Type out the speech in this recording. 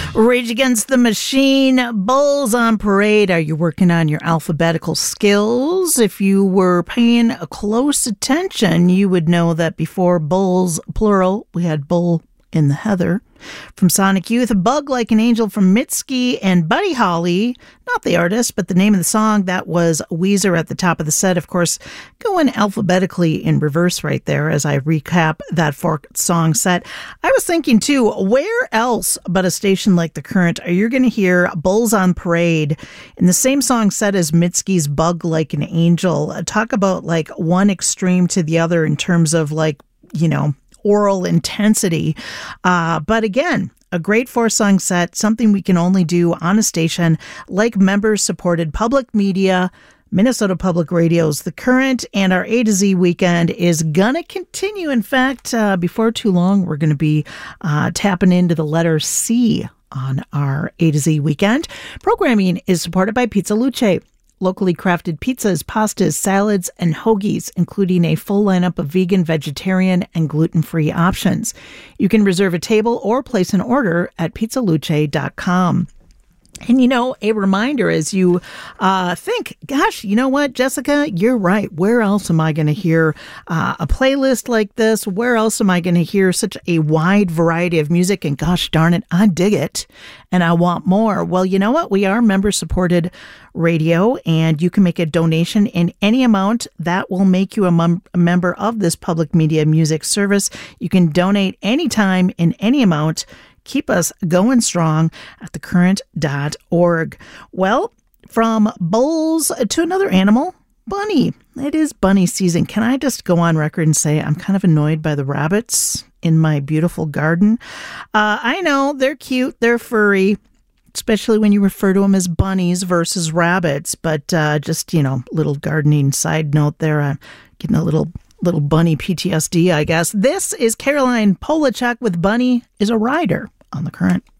Rage Against the Machine, Bulls on Parade. Are you working on your alphabetical skills? If you were paying close attention, you would know that before Bulls, plural, we had Bull in the Heather. From Sonic Youth, Bug Like an Angel from Mitski, and Buddy Holly, not the artist, but the name of the song, that was Weezer at the top of the set. Of course, going alphabetically in reverse right there as I recap that four-song set. I was thinking, too, where else but a station like The Current are you going to hear Bulls on Parade in the same song set as Mitski's Bug Like an Angel? Talk about, like, one extreme to the other in terms of, like, you know, oral intensity. But again, a great four-song set, something we can only do on a station like member-supported public media, Minnesota Public Radio's The Current, and our A to Z weekend is going to continue. In fact, before too long, we're going to be tapping into the letter C on our A to Z weekend. Programming is supported by Pizza Luce. Locally crafted pizzas, pastas, salads, and hoagies, including a full lineup of vegan, vegetarian, and gluten-free options. You can reserve a table or place an order at pizzaluce.com. And, you know, a reminder as you think, gosh, you know what, Jessica, you're right. Where else am I going to hear a playlist like this? Where else am I going to hear such a wide variety of music? And gosh darn it, I dig it and I want more. Well, you know what? We are member-supported radio, and you can make a donation in any amount that will make you a member of this public media music service. You can donate anytime in any amount. Keep us going strong at thecurrent.org. Well, from bulls to another animal, bunny. It is bunny season. Can I just go on record and say I'm kind of annoyed by the rabbits in my beautiful garden? I know they're cute, they're furry, especially when you refer to them as bunnies versus rabbits. But just, you know, little gardening side note there. I'm getting a little bunny PTSD, I guess. This is Caroline Polachek with Bunny is a Rider on The Current.